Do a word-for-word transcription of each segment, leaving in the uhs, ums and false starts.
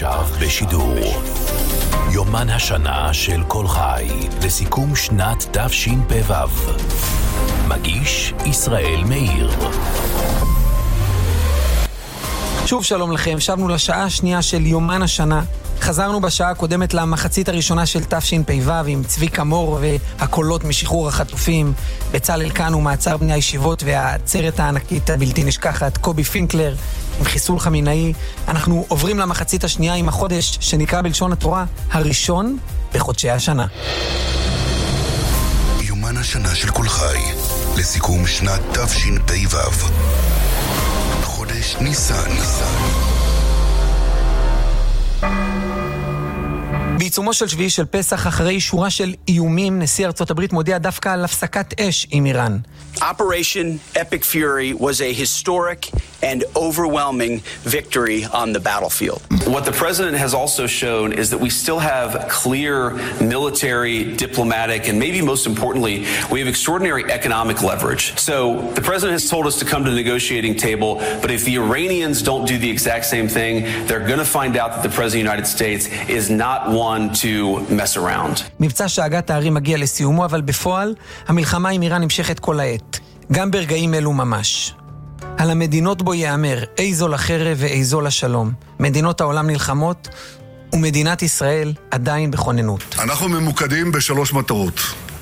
עכשיו בשידור יומן השנה של כל חי לסיכום שנת תשפ"ו. מגיש ישראל מאיר. שוב שלום לכם, שבנו לשעה השנייה של יומן השנה. חזרנו בשעה הקודמת למחצית הראשונה של תשפ"ו עם צביקה מור והקולות משחרור החטופים, בצלאל כאן ומעצר בני הישיבות והעצרת הענקית הבלתי נשכחת, קובי פינקלר עם חיסול חמינאי. אנחנו עוברים למחצית השנייה עם החודש שנקרא בלשון התורה הראשון בחודשי השנה. יומן השנה של כל חי לסיכום שנת תשפ"ו. חודש ניסן. בעיצומו של שביעי של פסח, אחרי שורה של איומים, נשיא ארצות הברית מודיע דווקא על הפסקת אש עם איראן. Operation Epic Fury was a historic and overwhelming victory on the battlefield. What the president has also shown is that we still have clear military, diplomatic, and maybe most importantly, we have extraordinary economic leverage. So the president has told us to come to the negotiating table, but if the Iranians don't do the exact same thing, they're going to find out that the president of the United States is not one to mess around. מבצע שאגת הערים מגיע לסיומו, אבל בפועל המלחמה עם איראן נמשכת כל העת, גם ברגעים אלו ממש. על המדינות בו יאמר, איזו לחרב ואיזו לשלום. מדינות העולם נלחמות, ומדינת ישראל עדיין בכוננות. אנחנו ממוקדים בשלוש מטרות.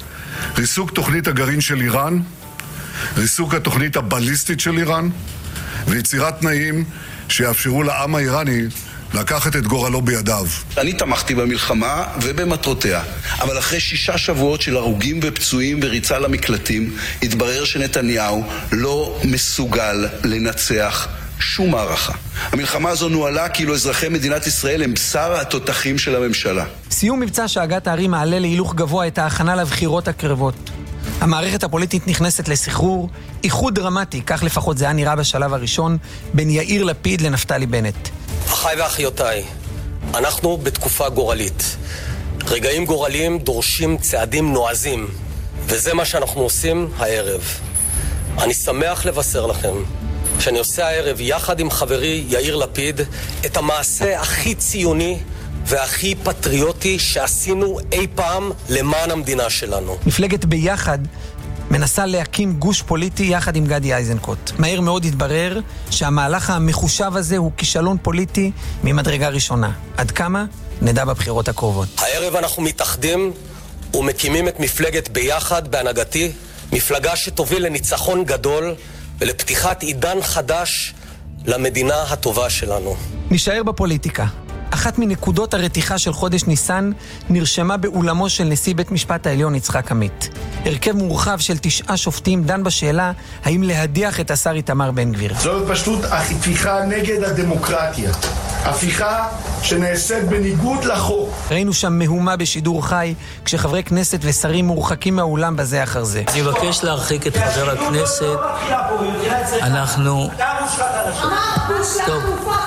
ריסוק תוכנית הגרעין של איראן, ריסוק התוכנית הבליסטית של איראן, ויצירת תנאים שיאפשרו לעם האיראני לקחת את גורלו בידיו. אני תמכתי במלחמה ובמטרותיה, אבל אחרי שישה שבועות של הרוגים ופצועים וריצה למקלטים, התברר שנתניהו לא מסוגל לנצח שום מערכה. המלחמה הזו נועלה כאילו אזרחי מדינת ישראל הם בשר התותחים של הממשלה. סיום מבצע שאגת הערים מעלה להילוך גבוה את ההכנה לבחירות הקרבות. המערכת הפוליטית נכנסת לסחרור, איחוד דרמטי, כך לפחות זה היה נראה בשלב הראשון, בין יאיר לפיד לנפתלי בנט. אחיי ואחיותיי, אנחנו בתקופה גורלית. רגעים גורליים דורשים צעדים נועזים, וזה מה שאנחנו עושים הערב. אני שמח לבשר לכם שאני עושה הערב יחד עם חברי יאיר לפיד את המעשה הכי ציוני והכי פטריוטי שעשינו אי פעם למען המדינה שלנו. מפלגת ביחד מנסה להקים גוש פוליטי יחד עם גדי איזנקוט. מהר מאוד התברר שהמהלך המחושב הזה הוא כישלון פוליטי ממדרגה ראשונה. עד כמה? נדע בבחירות הקרובות. הערב אנחנו מתאחדים ומקימים את מפלגת ביחד בהנהגתי, מפלגה שתוביל לניצחון גדול ולפתיחת עידן חדש למדינה הטובה שלנו. נשאר בפוליטיקה. אחת מנקודות הרתיחה של חודש ניסן נרשמה באולמו של נשיא בית משפט העליון יצחק עמית. הרכב מורחב של תשעה שופטים דן בשאלה האם להדיח את השר איתמר בן גביר. זאת פשוט הפיכה נגד הדמוקרטיה. הפיכה שנעשית בניגוד לחוק. ראינו שם מהומה בשידור חי כשחברי כנסת ושרים מורחקים מהאולם בזה אחר זה. אני מבקש להרחיק את חבר הכנסת. אנחנו... טוב.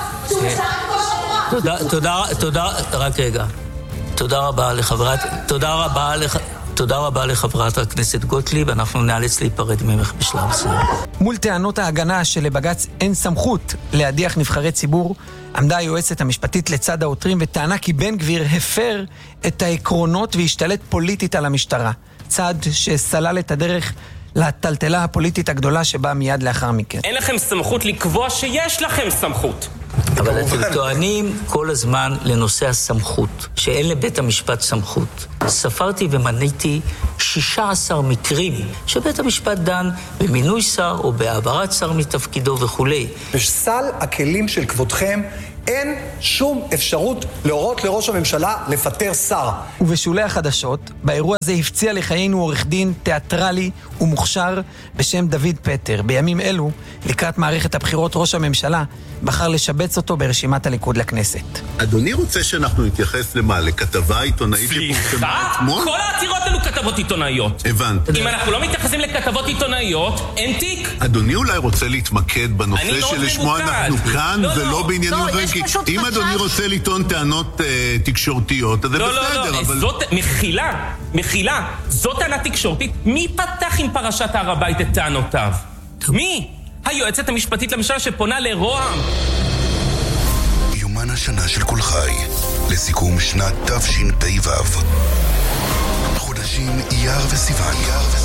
תודה, תודה, תודה, רק רגע. תודה רבה לחברת, תודה רבה לך, תודה רבה לחברת הכנסת גוטליב, אנחנו נאלץ להיפרד ממך בשלב זה. מול טענות ההגנה שלבג"ץ אין סמכות להדיח נבחרי ציבור, עמדה היועצת המשפטית לצד העותרים וטענה כי בן גביר הפר את העקרונות והשתלט פוליטית על המשטרה. צעד שסלל את הדרך לטלטלה הפוליטית הגדולה שבאה מיד לאחר מכן. אין לכם סמכות לקבוע שיש לכם סמכות. אבל אתם טוענים כל הזמן לנושא הסמכות, שאין לבית המשפט סמכות. ספרתי ומניתי שישה עשר מקרים שבית המשפט דן במינוי שר או בהעברת שר מתפקידו וכו'. בסל הכלים של כבודכם אין שום אפשרות להורות לראש הממשלה לפטר שר. ובשולי החדשות, באירוע הזה הפציע לחיינו עורך דין תיאטרלי ומוכשר בשם דוד פטר. בימים אלו, לקראת מערכת הבחירות ראש הממשלה, בחר לשבץ אותו ברשימת הליכוד לכנסת. אדוני רוצה שאנחנו נתייחס למה? לכתבה עיתונאית? סליחה? כל העתירות אלו כתבות עיתונאיות. הבנתי. אם אנחנו לא מתייחסים לכתבות עיתונאיות, אין תיק. אדוני אולי רוצה להתמקד בנושא שלשמו אנחנו כאן ולא בעניינים אחרים. אם אדוני רוצה לטעון טענות תקשורתיות, אז זה בסדר. לא, לא, לא, מחילה, מחילה, זאת טענה תקשורתית. מי פתח עם פרשת הר הבית את טענותיו? מי? היועצת המשפטית לממשלה שפונה לרוה"מ. יומן השנה של כל חי, לסיכום שנת תשפ"ו. חודשים אייר וסיוון.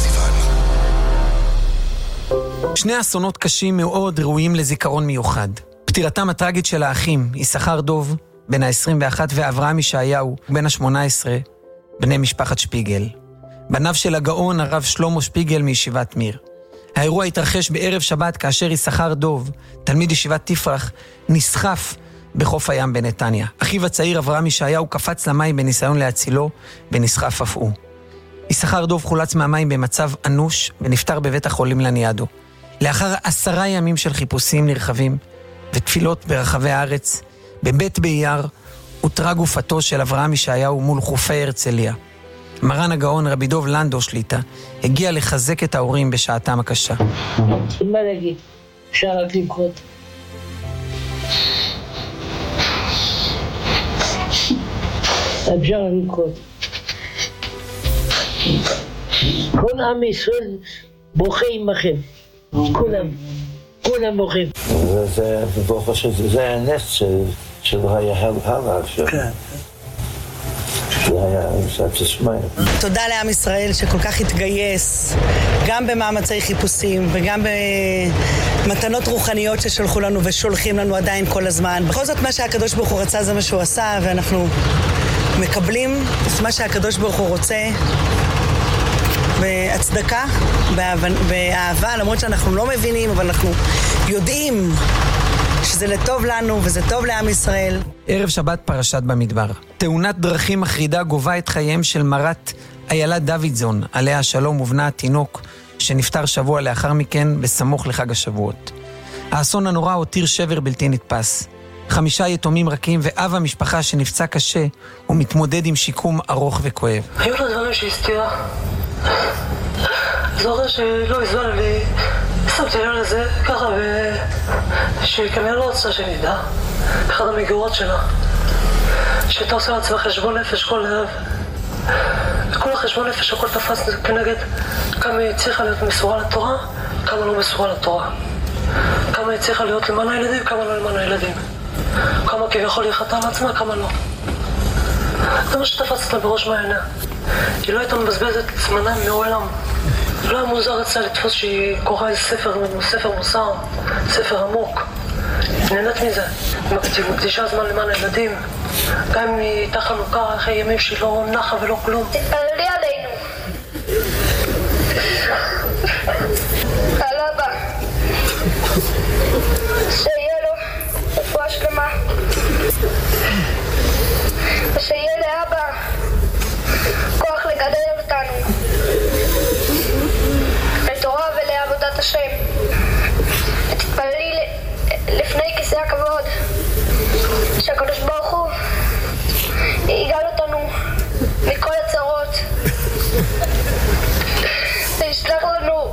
שני אסונות קשים מאוד ראויים לזיכרון מיוחד. פטירתם הטרגית של האחים, יששכר דוב, בן ה-עשרים ואחת, ואברהם ישעיהו, בן ה-שמונה עשרה, בני משפחת שפיגל. בניו של הגאון הרב שלמה שפיגל מישיבת מיר. האירוע התרחש בערב שבת כאשר יששכר דוב, תלמיד ישיבת תפרח, נסחף בחוף הים בנתניה. אחיו הצעיר אברהם ישעיהו קפץ למים בניסיון להצילו, ונסחף אף הוא. יששכר דוב חולץ מהמים במצב אנוש ונפטר בבית החולים לניאדו. לאחר עשרה ימים של חיפושים נרחבים ותפילות ברחבי הארץ, בבית באייר הותרה גופתו של אברהם ישעיהו מול חופי הרצליה. מרן הגאון רבי דוב לנדו שליטה הגיע לחזק את ההורים בשעתם הקשה. מה להגיד? אפשר רק לקרות. אפשר לקרות. כל עם ישראל בוכה עמכם. כולם. כולם בוכים. זה ברוך השם, זה היה נס שלא היה הלאה עכשיו. כן. תודה לעם ישראל שכל כך התגייס, גם במאמצי חיפושים וגם במתנות רוחניות ששלחו לנו ושולחים לנו עדיין כל הזמן. בכל זאת מה שהקדוש ברוך הוא רצה זה מה שהוא עשה, ואנחנו מקבלים את מה שהקדוש ברוך הוא רוצה בהצדקה, באהבה, למרות שאנחנו לא מבינים, אבל אנחנו יודעים שזה לטוב לנו וזה טוב לעם ישראל. ערב שבת פרשת במדבר. תאונת דרכים מחרידה גובה את חייהם של מרת איילה דוידזון, עליה השלום, ובנה התינוק שנפטר שבוע לאחר מכן בסמוך לחג השבועות. האסון הנורא הותיר שבר בלתי נתפס. חמישה יתומים רכים ואב המשפחה שנפצע קשה ומתמודד עם שיקום ארוך וכואב. היו לו דברים שהסתירה. זוכר שלא הזמן לי, שמתי לב לזה ככה, ושכנראה לא רוצה שנדע, אחד המגורות שלה, שאתה עושה לעצמך חשבון נפש כל ערב. כל החשבון נפש הכל תפס כנגד כמה היא צריכה להיות מסורה לתורה, כמה לא מסורה לתורה. כמה היא צריכה להיות למען הילדים, כמה לא למען הילדים. כמה כביכול היא חטאה לעצמה, כמה לא. זה מה שתפסת לה בראש מעיינה. היא לא הייתה מבזבזת את זמנה מעולם. לא היה מוזר אצלה לתפוס שהיא קוראה איזה ספר, ספר מוסר, ספר עמוק. נהנית מזה. היא מקדישה זמן למען הילדים. גם אם היא הייתה חנוכה אחרי ימים שהיא לא נחה ולא כלום. תתפללי עלינו. על אבא. שיהיה לו רפואה שלמה. ושיהיה לאבא כוח לגדל אותנו לתורה ולעבודת השם. תתפללי לפני כיסא הכבוד שהקדוש ברוך הוא יגאל אותנו מכל הצרות וישלח לנו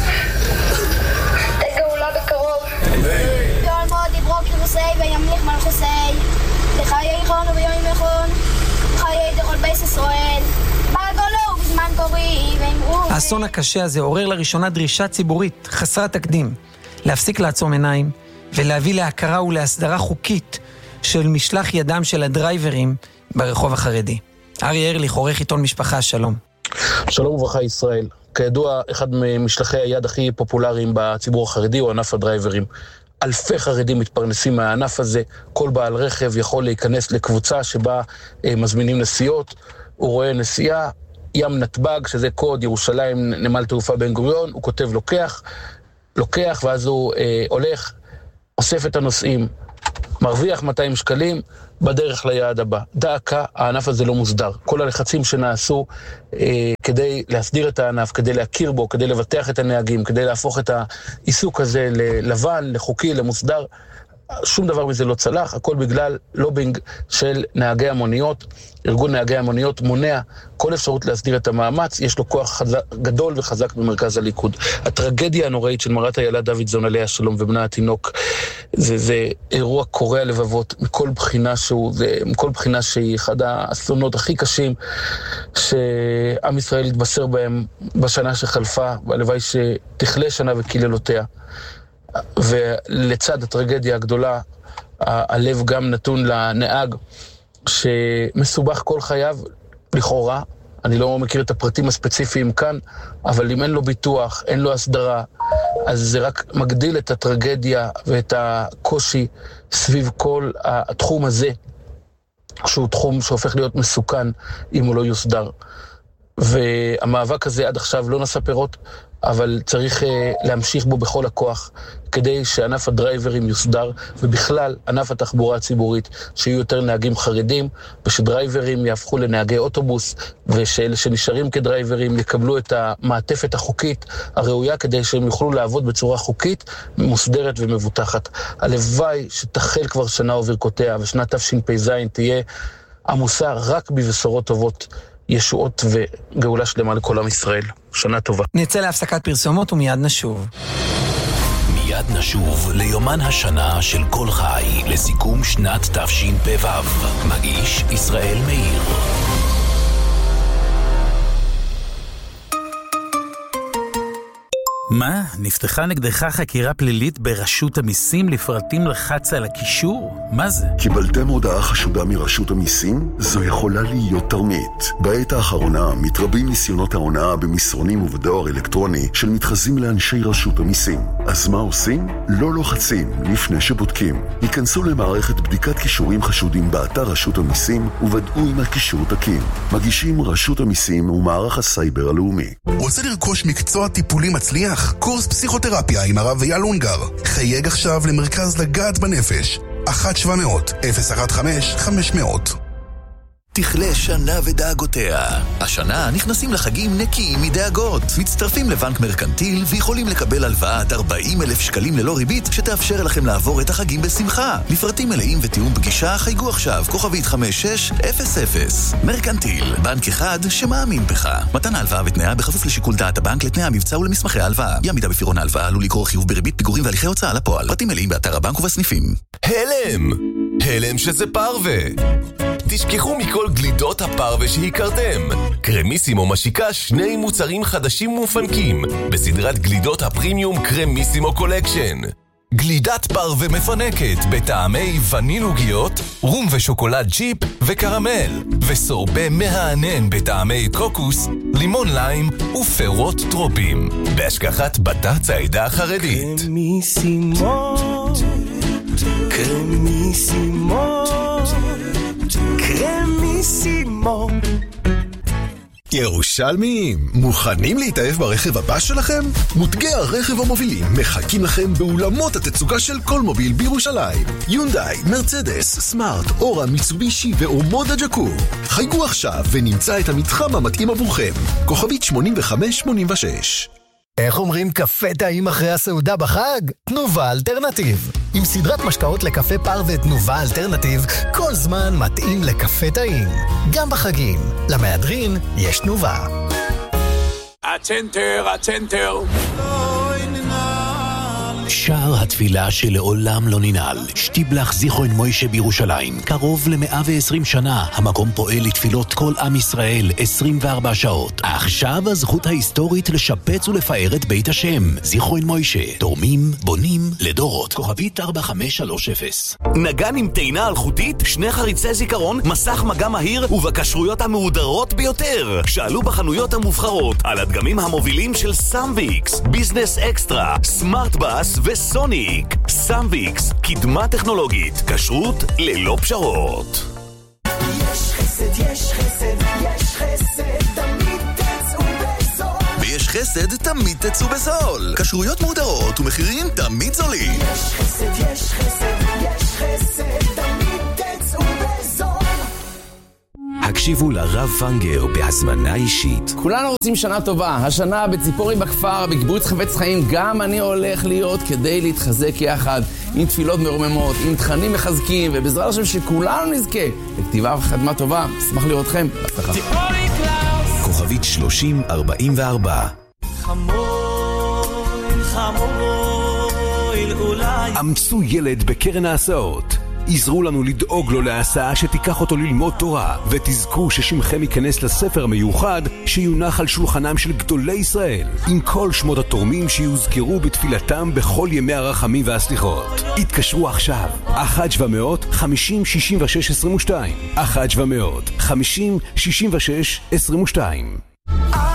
את הגאולה בקרוב. כל מאוד יברוק יחוסי וימליך מלכוסי לחיי חון וביום יחון חיי דכל בייס ישראל בגולו ובזמן קורי ואמרו. האסון הקשה הזה עורר לראשונה דרישה ציבורית חסרת תקדים להפסיק לעצום עיניים ולהביא להכרה ולהסדרה חוקית של משלח ידם של הדרייברים ברחוב החרדי. אריה ארליך, עורך עיתון משפחה, שלום. שלום וברכה ישראל. כידוע, אחד ממשלחי היד הכי פופולריים בציבור החרדי הוא ענף הדרייברים. אלפי חרדים מתפרנסים מהענף הזה, כל בעל רכב יכול להיכנס לקבוצה שבה אה, מזמינים נסיעות, הוא רואה נסיעה, ים נתב"ג, שזה קוד ירושלים נמל תעופה בן גוריון, הוא כותב לוקח, לוקח ואז הוא אה, הולך, אוסף את הנוסעים, מרוויח מאתיים שקלים בדרך ליעד הבא. דעקה, הענף הזה לא מוסדר. כל הלחצים שנעשו אה, כדי להסדיר את הענף, כדי להכיר בו, כדי לבטח את הנהגים, כדי להפוך את העיסוק הזה ללבן, לחוקי, למוסדר, שום דבר מזה לא צלח, הכל בגלל לובינג של נהגי המוניות. ארגון נהגי המוניות מונע כל אפשרות להסדיר את המאמץ, יש לו כוח חזק, גדול וחזק במרכז הליכוד. הטרגדיה הנוראית של מרת איילה דוידזון עליה השלום ובנה התינוק, זה, זה אירוע קורע לבבות מכל בחינה שהוא, זה מכל בחינה שהיא אחד האסונות הכי קשים שעם ישראל התבשר בהם בשנה שחלפה, והלוואי שתכלה שנה וקללותיה. ולצד הטרגדיה הגדולה, הלב גם נתון לנהג שמסובך כל חייו, לכאורה. אני לא מכיר את הפרטים הספציפיים כאן, אבל אם אין לו ביטוח, אין לו הסדרה, אז זה רק מגדיל את הטרגדיה ואת הקושי סביב כל התחום הזה, שהוא תחום שהופך להיות מסוכן אם הוא לא יוסדר. והמאבק הזה עד עכשיו לא נשא פירות, אבל צריך uh, להמשיך בו בכל הכוח, כדי שענף הדרייברים יוסדר, ובכלל ענף התחבורה הציבורית, שיהיו יותר נהגים חרדים, ושדרייברים יהפכו לנהגי אוטובוס, ושאלה שנשארים כדרייברים יקבלו את המעטפת החוקית הראויה, כדי שהם יוכלו לעבוד בצורה חוקית, מוסדרת ומבוטחת. הלוואי שתחל כבר שנה וברכותיה, ושנת תשפ"ז תהיה עמוסה רק בבשורות טובות, ישועות וגאולה שלמה לכל עם ישראל. שנה טובה. נצא להפסקת פרסומות ומיד נשוב. מיד נשוב ליומן השנה של כל חי, לסיכום שנת תשפ"ו. מגיש ישראל מאיר. מה? נפתחה נגדך חקירה פלילית ברשות המיסים לפרטים לחץ על הקישור? מה זה? קיבלתם הודעה חשודה מרשות המיסים? זו יכולה להיות תרמית. בעת האחרונה מתרבים ניסיונות ההונאה במסרונים ובדואר אלקטרוני של מתחזים לאנשי רשות המיסים. אז מה עושים? לא לוחצים לפני שבודקים. היכנסו למערכת בדיקת קישורים חשודים באתר רשות המיסים וודאו אם הקישור תקין. מגישים רשות המיסים ומערך הסייבר הלאומי. רוצה לרכוש מקצוע טיפולי מצליח? קורס פסיכותרפיה עם הרב אייל אונגר. חייג עכשיו למרכז לגעת בנפש. אחת שבע מאות אפס אחת חמש חמש מאות. תכלה שנה ודאגותיה. השנה נכנסים לחגים נקיים מדאגות. מצטרפים לבנק מרקנטיל ויכולים לקבל הלוואה עד ארבעים אלף שקלים ללא ריבית שתאפשר לכם לעבור את החגים בשמחה. לפרטים מלאים ותיאום פגישה חייגו עכשיו כוכבית חמש שש אפס אפס. מרקנטיל, בנק אחד שמאמין בך. מתן ההלוואה ותנאיה בכפוף לשיקול דעת הבנק לתנאי המבצע ולמסמכי ההלוואה. אי עמידה בפירעון ההלוואה עלול לגרור חיוב בריבית פיגורים והליכי הוצאה לפועל. פרטים מלאים באתר הבנק ובסניפים. הלם! הלם שזה פרווה. תשכחו מכל גלידות הפרווה שהכרתם. קרמיסימו משיקה שני מוצרים חדשים ומפנקים בסדרת גלידות הפרימיום קרמיסימו קולקשן. גלידת פרווה מפנקת בטעמי וניל עוגיות, רום ושוקולד צ'יפ וקרמל, וסורבה מהענן בטעמי קוקוס, לימון ליים ופירות טרופים, בהשגחת בט"ץ העדה החרדית. קרמיסימו, קרמיסימו, קרמיסימו. ירושלמים, מוכנים להתאהב ברכב הבא שלכם? מותגי הרכב המובילים מחכים לכם באולמות התצוגה של כל מוביל בירושלים. יונדאי, מרצדס, סמארט, אורה, מיצובישי ואומודה ג'קור. חייגו עכשיו ונמצא את המתחם המתאים עבורכם. כוכבית שמונים וחמש שמונים ושש. איך אומרים קפה טעים אחרי הסעודה בחג? תנובה אלטרנטיב. עם סדרת משקאות לקפה פרווה תנובה אלטרנטיב, כל זמן מתאים לקפה טעים. גם בחגים. למהדרין יש תנובה. הצנטר, הצנטר. שער התפילה שלעולם לא ננעל, שטיבלח זיכרון מוישה בירושלים. קרוב ל-מאה ועשרים שנה, המקום פועל לתפילות כל עם ישראל עשרים וארבע שעות. עכשיו הזכות ההיסטורית לשפץ ולפאר את בית השם. זיכרון מוישה, תורמים, בונים, לדורות. כוכבית ארבע חמש שלוש אפס. נגן עם תאנה אלחוטית, שני חריצי זיכרון, מסך מגע מהיר ובקשרויות המהודרות ביותר. שאלו בחנויות המובחרות על הדגמים המובילים של סמביקס, ביזנס אקסטרה, סמארט בס וסוניק. סמביקס, קדמה טכנולוגית, כשרות ללא פשרות. יש חסד, יש חסד, יש חסד, תמיד תצאו בזול. ויש חסד, תמיד תצאו בזול. כשרויות מודרות ומחירים תמיד זולים. יש חסד, יש חסד, יש חסד, תמיד תצאו בזול. הקשיבו לרב פנגר בהזמנה אישית. כולנו רוצים שנה טובה. השנה בציפורי בכפר, בקיבוץ חפץ חיים, גם אני הולך להיות כדי להתחזק יחד, עם תפילות מרוממות, עם תכנים מחזקים, ובעזרת השם שכולנו נזכה לכתיבה וחתמה טובה. אשמח לראותכם. בהצלחה. כוכבית שלושים ארבעים וארבע. חמול, חמול, אולי. אמצו ילד בקרן ההסעות. עזרו לנו לדאוג לו להסעה שתיקח אותו ללמוד תורה, ותזכו ששמכם ייכנס לספר המיוחד שיונח על שולחנם של גדולי ישראל, עם כל שמות התורמים שיוזכרו בתפילתם בכל ימי הרחמים והסליחות. התקשרו עכשיו, אחת שבע מאות חמישים שישים ושש עשרים ושתיים, אחת שבע מאות חמישים שישים ושש עשרים ושתיים.